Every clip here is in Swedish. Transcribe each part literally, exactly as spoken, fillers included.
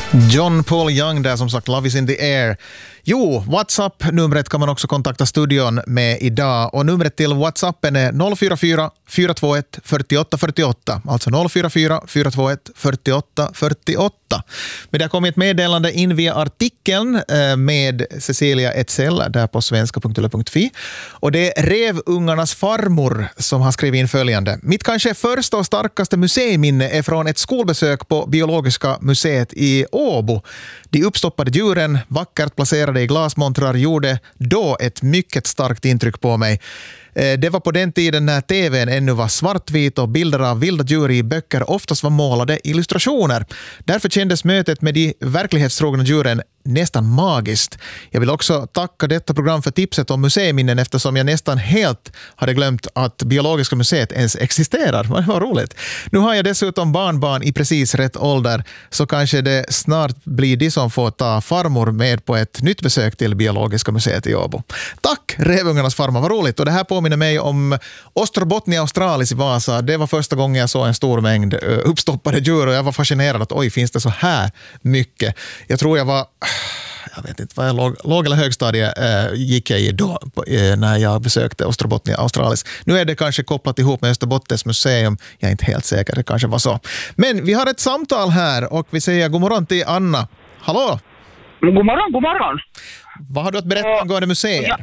John Paul Young där, som sagt, Love is in the air. Jo, WhatsApp-numret kan man också kontakta studion med idag. Och numret till WhatsAppen är noll fyra fyra fyra två ett fyra åtta fyra åtta. Alltså noll fyra fyra fyra två ett fyra åtta fyra åtta. Men det har kommit ett meddelande in via artikeln med Cecilia Etzell där på svenska punkt l punkt fi. Och det är Revungarnas farmor som har skrivit in följande. Mitt kanske första och starkaste museiminne är från ett skolbesök på Biologiska museet i Åbo. De uppstoppade djuren, vackert placerade i glasmontrar, gjorde då ett mycket starkt intryck på mig. Det var på den tiden när tvn ännu var svartvit och bilder av vilda djur i böcker oftast var målade illustrationer. Därför kändes mötet med de verklighetstrogna djuren nästan magiskt. Jag vill också tacka detta program för tipset om museiminnen eftersom jag nästan helt hade glömt att Biologiska museet ens existerar. Det var roligt. Nu har jag dessutom barnbarn i precis rätt ålder, så kanske det snart blir de som får ta farmor med på ett nytt besök till Biologiska museet i Åbo. Tack, Revungarnas farmor, vad roligt. Och det här påminner mig om Ostrobotnia australis i Vasa. Det var första gången jag såg en stor mängd uppstoppade djur och jag var fascinerad att oj, finns det så här mycket. Jag tror jag var jag vet inte vad jag låg, låg eller högstadie äh, gick jag i då äh, när jag besökte Ostrobotnia australis. Nu är det kanske kopplat ihop med Österbottens museum. Jag är inte helt säker, det kanske var så. Men vi har ett samtal här och vi säger god morgon till Anna. Hallå? God morgon, god morgon. Vad har du att berätta angående museer? Ja.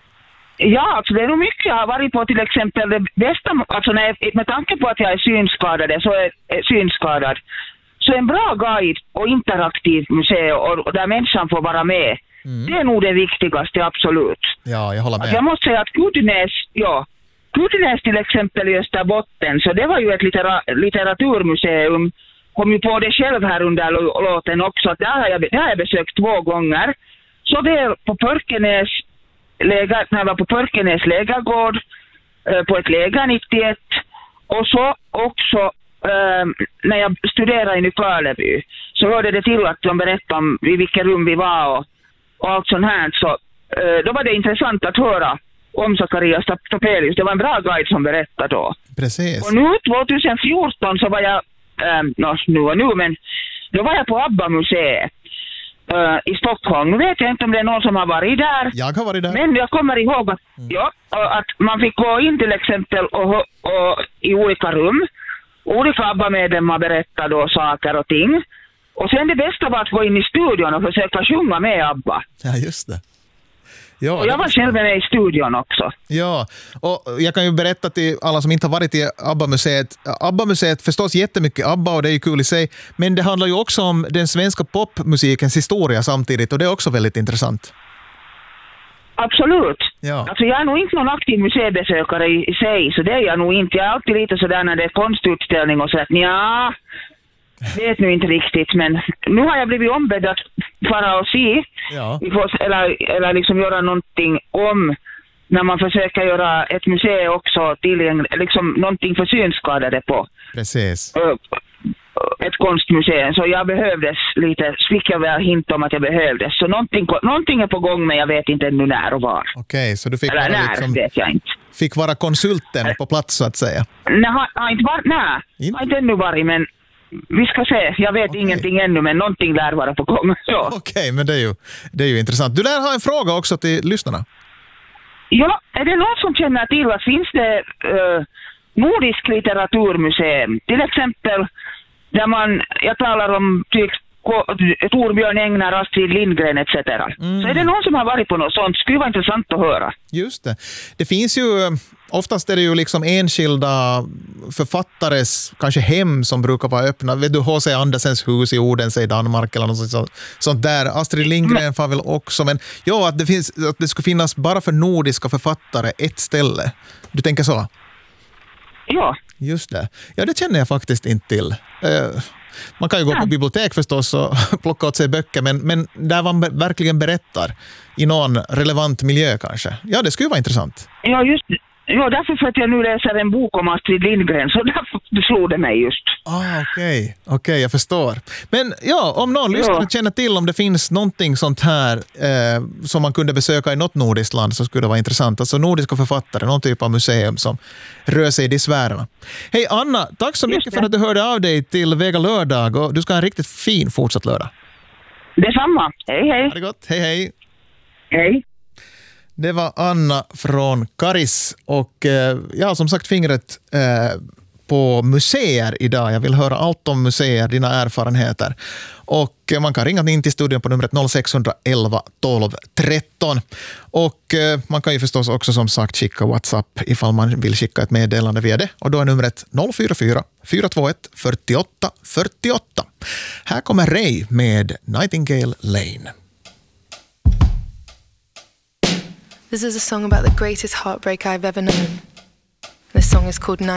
Ja, alltså det är nog mycket jag har varit på, till exempel det bästa, alltså när jag, med tanke på att jag är synskadad, så är, är synskadad, så en bra guide och interaktiv museum och, och där människan får vara med, mm. det är nog det viktigaste, absolut. Ja, jag håller med. Alltså jag måste säga att Gudnäs, ja, Gudnäs till exempel i Österbotten, så det var ju ett littera, litteraturmuseum, kom ju på det själv här under låten också, att där har jag, där har jag besökt två gånger. Så det är på Pörkenäs, läger, när jag var på Pörkenäs lägergård, eh, på ett läger nittioett, och så också eh, när jag studerade i Nykarleby så hörde det till att de berättade om i vilket rum vi var och, och allt sånt här, så eh, då var det intressant att höra om Zacharias Topelius. Det var en bra guide som berättade då. Precis. Och nu tjugohundrafjorton så var jag eh, no, nu och nu, men då var jag på ABBA-museet Uh, i Stockholm. Nu vet jag inte om det är någon som har varit där. Jag har varit där. Men jag kommer ihåg att, mm. ja, att man fick gå in till exempel och, och, i olika rum. Olika ABBA-medlemmar berättade då saker och ting. Och sen det bästa var att gå in i studion och försöka sjunga med ABBA. Ja, just det. Ja, och jag var själv med i studion också. Ja, och jag kan ju berätta till alla som inte har varit i ABBA-museet. ABBA-museet förstås jättemycket ABBA och det är ju kul i sig. Men det handlar ju också om den svenska popmusikens historia samtidigt och det är också väldigt intressant. Absolut. Ja. Alltså jag är nog inte någon aktiv museibesökare i, i sig, så det är jag nog inte. Jag är alltid lite sådär när det är konstutställning och så att ja, vet nu inte riktigt, men nu har jag blivit ombedd att fara och se. Ja. Eller, eller liksom göra någonting om när man försöker göra ett museum också tillgängligt, liksom någonting för synskadade på. Precis. Ett konstmuseum, så jag behövdes lite, fick jag väl hint om att jag behövdes. Så någonting, någonting är på gång, men jag vet inte ännu när och var. Okej, okay, så du fick eller vara, när, liksom, vet jag inte. Fick vara konsulten på plats så att säga? Nej, har inte varit, nej, In? har inte ännu varit, men vi ska se. Jag vet okay. ingenting ännu, men någonting lär vara på gång. Okej, okay, men det är, ju, det är ju intressant. Du lär ha en fråga också till lyssnarna. Ja, är det någon som känner till att finns det uh, nordisk litteraturmuseum? Till exempel där man, jag talar om typ Torbjörn Engner, Astrid Lindgren et cetera. Mm. Så är det någon som har varit på något sånt? Skulle vara intressant att höra. Just det. Det finns ju, oftast är det ju liksom enskilda författares kanske hem som brukar vara öppna. Vet du, H C Andersens hus i Odense i Danmark eller något sånt, sånt där. Astrid Lindgren men, får väl också. Men ja, att det, finns, att det skulle finnas bara för nordiska författare ett ställe. Du tänker så? Ja. Just det. Ja, det känner jag faktiskt inte till. Uh, Man kan ju gå ja. på bibliotek förstås och plocka åt sig böcker, men, men där man verkligen berättar i någon relevant miljö kanske. Ja, det skulle ju vara intressant. Ja, just ja, därför för att jag nu läser en bok om Astrid Lindgren, så därför slog det mig just. Ah, okej. Okay. Okej, okay, jag förstår. Men ja, om någon ja. lyssnar och känner till om det finns någonting sånt här eh, som man kunde besöka i något nordiskt land så skulle det vara intressant. Alltså nordiska författare, någon typ av museum som rör sig i de sfärerna. Hej Anna, tack så mycket för att du hörde av dig till Vega lördag och du ska ha en riktigt fin fortsatt lördag. Detsamma. Hej, hej. Ha det gott. Hej, hej. Hej. Det var Anna från Karis och eh, jag har som sagt fingret eh, på museer idag. Jag vill höra allt om museer, dina erfarenheter. Och eh, man kan ringa in till studion på numret noll sex ett ett tolv tretton. Och eh, man kan ju förstås också som sagt skicka WhatsApp ifall man vill skicka ett meddelande via det. Och då är numret noll fyra fyra fyra två ett fyra åtta fyra åtta. Här kommer Ray med Nightingale Lane. This is a song about the greatest heartbreak I've ever known. This song is called Night.